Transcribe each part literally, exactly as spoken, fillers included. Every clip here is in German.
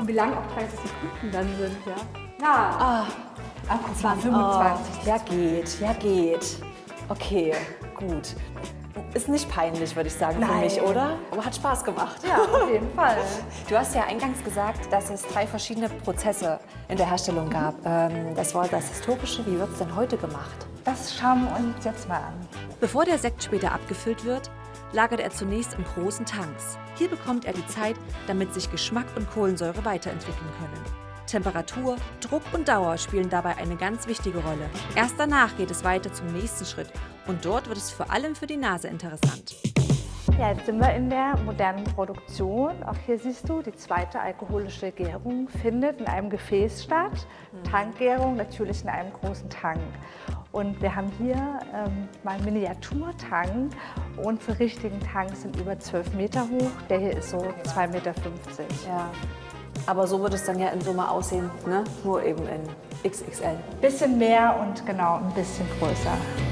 Und wie lang auch dreißig Sekunden dann sind, ja? Ja. Ah, Ach, guck mal, fünfundzwanzig. Oh, ja geht, ja geht. Okay, gut. Ist nicht peinlich, würde ich sagen, für Nein. mich, oder? Aber hat Spaß gemacht. Ja, auf jeden Fall. Du hast ja eingangs gesagt, dass es drei verschiedene Prozesse in der Herstellung gab. Ähm, das war das Historische. Wie wird es denn heute gemacht? Das schauen wir uns jetzt mal an. Bevor der Sekt später abgefüllt wird, lagert er zunächst in großen Tanks. Hier bekommt er die Zeit, damit sich Geschmack und Kohlensäure weiterentwickeln können. Temperatur, Druck und Dauer spielen dabei eine ganz wichtige Rolle. Erst danach geht es weiter zum nächsten Schritt und dort wird es vor allem für die Nase interessant. Ja, jetzt sind wir in der modernen Produktion. Auch hier siehst du, die zweite alkoholische Gärung findet in einem Gefäß statt. Tankgärung natürlich in einem großen Tank. Und wir haben hier ähm, mal einen Miniaturtank. Unsere richtigen Tanks sind über zwölf Meter hoch. Der hier ist so zwei Meter fünfzig. Ja. Aber so wird es dann ja in Summe aussehen, ne? Nur eben in X X L. Ein bisschen mehr und genau ein bisschen größer.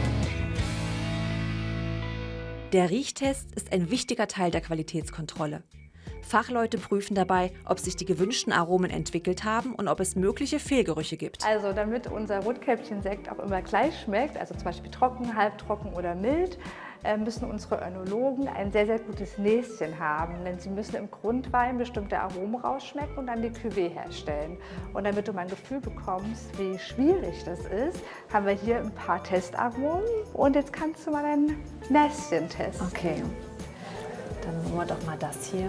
Der Riechtest ist ein wichtiger Teil der Qualitätskontrolle. Fachleute prüfen dabei, ob sich die gewünschten Aromen entwickelt haben und ob es mögliche Fehlgerüche gibt. Also damit unser Rotkäppchensekt auch immer gleich schmeckt, also zum Beispiel trocken, halbtrocken oder mild, müssen unsere Önologen ein sehr, sehr gutes Näschen haben. Denn sie müssen im Grundwein bestimmte Aromen rausschmecken und dann die Cuvée herstellen. Und damit du mal ein Gefühl bekommst, wie schwierig das ist, haben wir hier ein paar Testaromen. Und jetzt kannst du mal dein Näschen testen. Okay, dann nehmen wir doch mal das hier.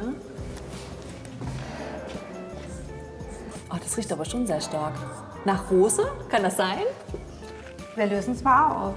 Oh, das riecht aber schon sehr stark. Nach Rose? Kann das sein? Wir lösen es mal auf.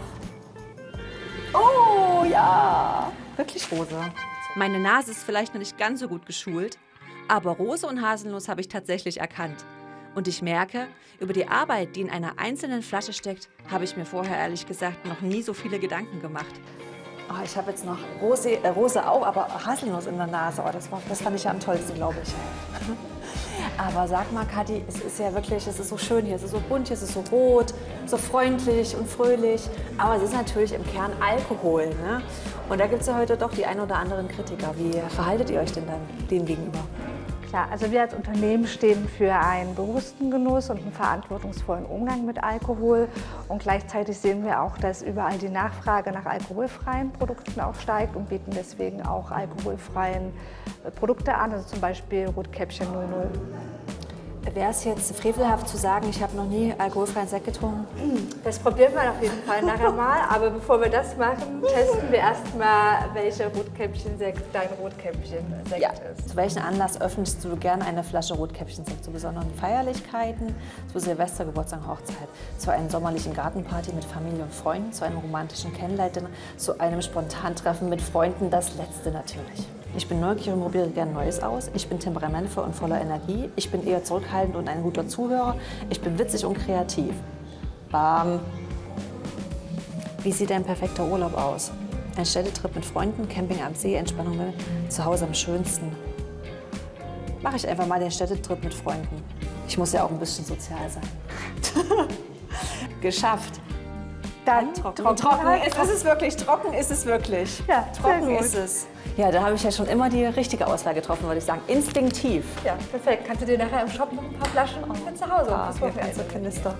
Oh ja, wirklich Rose. Meine Nase ist vielleicht noch nicht ganz so gut geschult, aber Rose und Haselnuss habe ich tatsächlich erkannt. Und ich merke, über die Arbeit, die in einer einzelnen Flasche steckt, habe ich mir vorher ehrlich gesagt noch nie so viele Gedanken gemacht. Oh, ich habe jetzt noch Rose, äh, Rose auch, aber Haselnuss in der Nase. Oh, das, war, das fand ich ja am tollsten, glaube ich. Aber sag mal, Kathi, es ist ja wirklich, es ist so schön hier, es ist so bunt, hier, es ist so rot, so freundlich und fröhlich. Aber es ist natürlich im Kern Alkohol, ne? Und da gibt es ja heute doch die ein oder anderen Kritiker. Wie verhaltet ihr euch denn dann dem gegenüber? Klar, also wir als Unternehmen stehen für einen bewussten Genuss und einen verantwortungsvollen Umgang mit Alkohol. Und gleichzeitig sehen wir auch, dass überall die Nachfrage nach alkoholfreien Produkten auch steigt und bieten deswegen auch alkoholfreien Produkte an, also zum Beispiel Rotkäppchen null null. Wäre es jetzt frevelhaft zu sagen, ich habe noch nie alkoholfreien Sekt getrunken? Das probieren wir auf jeden Fall nachher mal. Aber bevor wir das machen, testen wir erstmal, welcher Rotkäppchensekt dein Rotkäppchensekt Ja. ist. Zu welchem Anlass öffnest du gerne eine Flasche Rotkäppchensekt? Zu besonderen Feierlichkeiten, zu Silvester, Geburtstag, Hochzeit, zu einer sommerlichen Gartenparty mit Familie und Freunden, zu einem romantischen Kennenlernen, zu einem Spontantreffen mit Freunden, das Letzte natürlich. Ich bin neugierig und probiere gerne Neues aus. Ich bin temperamentvoll und voller Energie. Ich bin eher zurückhaltend und ein guter Zuhörer. Ich bin witzig und kreativ. Bam. Wie sieht ein perfekter Urlaub aus? Ein Städtetrip mit Freunden, Camping am See, Entspannung mit zu Hause am schönsten. Mache ich einfach mal den Städtetrip mit Freunden. Ich muss ja auch ein bisschen sozial sein. Geschafft. Dann Trocken, trocken, trocken ist, ist es wirklich, trocken ist es wirklich. Ja, trocken sehr gut. ist es. Ja, da habe ich ja schon immer die richtige Auswahl getroffen, würde ich sagen. Instinktiv. Ja, perfekt. Kannst du dir nachher im Shop noch ein paar Flaschen für zu Hause Ah, fürs mir Wochenende fehlt so Kanister.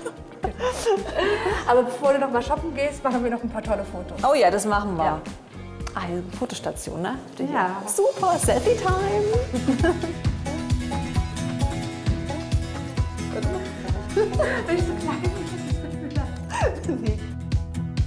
Aber bevor du noch mal shoppen gehst, machen wir noch ein paar tolle Fotos. Oh ja, das machen wir. Ja. Ah, hier ist eine Fotostation, ne? Ja. Super, Selfie-Time. Bin ich so klein?